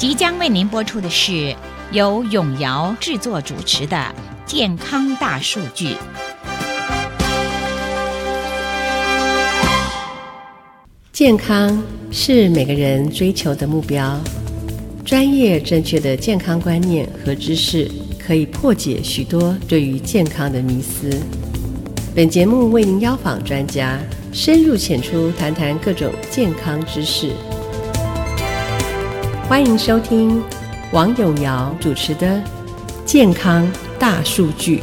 即将为您播出的是由永尧制作主持的《健康大数据》。 健康是每个人追求的目标，专业正确的健康观念和知识可以破解许多对于健康的迷思。本节目为您邀访专家，深入浅出谈谈各种健康知识。欢迎收听王永尧主持的《健康大数据》。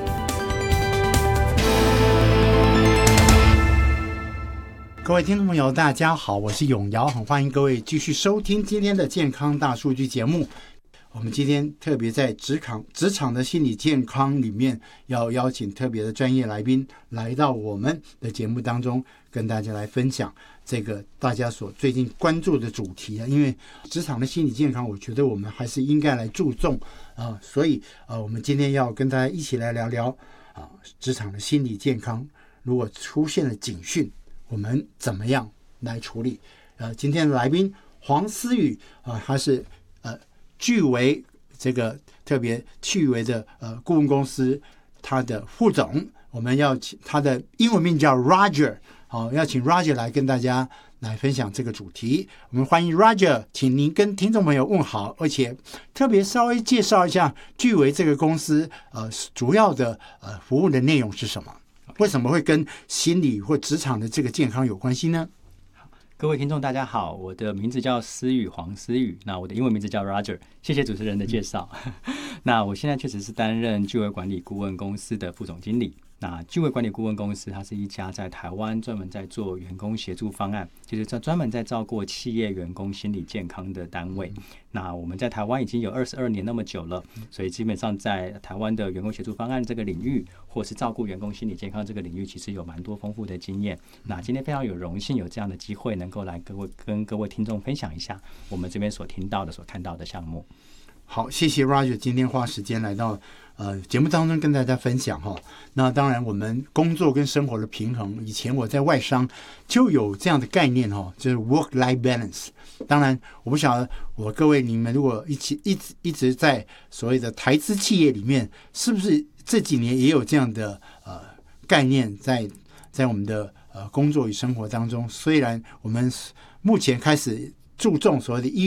各位听众朋友大家好，我是永尧，很欢迎各位继续收听今天的健康大数据节目。我们今天特别在职场的心理健康里面，要邀请特别的专业来宾来到我们的节目当中，跟大家来分享这个大家所最近关注的主题啊。因为职场的心理健康，我觉得我们还是应该来注重啊，所以我们今天要跟大家一起来聊聊啊，职场的心理健康，如果出现了警讯，我们怎么样来处理？今天的来宾黄思宇啊，他是巨维这个特别巨维的顾问公司他的副总，我们要请他的英文名叫 Roger， 好，要请 Roger 来跟大家来分享这个主题。我们欢迎 Roger， 请您跟听众朋友问好，而且特别稍微介绍一下巨维这个公司主要的服务的内容是什么？为什么会跟心理或职场的这个健康有关系呢？ 各位听众大家好，我的名字叫思宇，黄思宇，那我的英文名字叫 Roger， 谢谢主持人的介绍。那我现在确实是担任巨维管理顾问公司的副总经理。那巨维管理顾问公司它是一家在台湾专门在做员工协助方案，就是专门在照顾企业员工心理健康的单位。那我们在台湾已经有22年那么久了，所以基本上在台湾的员工协助方案这个领域，或是照顾员工心理健康这个领域，其实有蛮多丰富的经验。那今天非常有荣幸有这样的机会，能够来跟各位听众分享一下我们这边所听到的、所看到的项目。 好，谢谢 Roger 今天花时间来到节目当中跟大家分享哈。那当然我们工作跟生活的平衡，以前我在外商就有这样的概念哈，就是 work-life balance。当然我不晓得各位你们如果一直在所谓的台资企业里面，是不是这几年也有这样的概念在我们的工作与生活当中？虽然我们目前开始注重所谓的